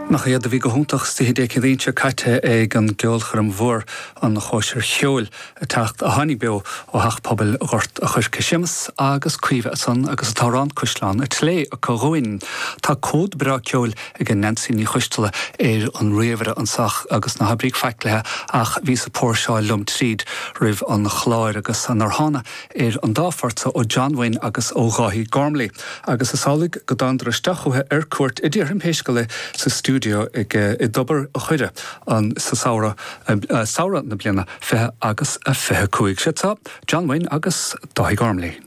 Nach iad a bhí go húntaach stihidé cédínte caite ag an geolchar an bhór an chóisir cheol a teacht a hanig beo ó hach pobl gort a chuir cisimas agus cuimhe san agus tárán Cúisleán a tlé a coghóin. Tá cód bra ceol ag an Nancy ní chuistele an riamhre an sach agus na habríg feiclethe ach ví sa póirseáil lum tríd rih an chláir agus an arhanna an dáfarta ó John Wayne agus ó Gáthí Gormley. Agus is sálig go dandra stachuthe cuairt i ddíorm péiscile sa stúdio ag I dobar a chuide an sa saora na bliana fethe agus a fethe cuaig sé tá John Wayne agus Gáthí Gormley.